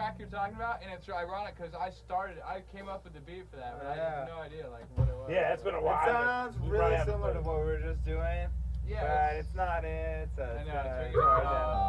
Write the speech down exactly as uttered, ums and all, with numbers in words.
track you're talking about, and it's ironic because I started, I came up with the beat for that, but I Yeah. have no idea like what it was. Yeah, it's been a while. It sounds We really probably haven't similar to played it. what we were just doing, Yeah, but it's- it's not it. It's a, I know, it's it's a really garden. good.